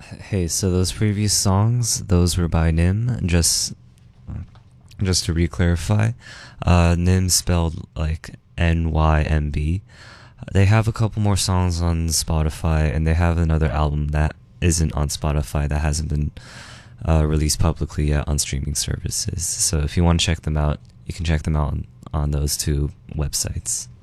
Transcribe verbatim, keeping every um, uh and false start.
Hey, so those previous songs, those were by Nim. Just, just to re-clarify, uh, Nim spelled like N Y M B. They have a couple more songs on Spotify, and they have another album that isn't on Spotify that hasn't been uh, released publicly yet on streaming services. So if you want to check them out, you can check them out on, on those two websites.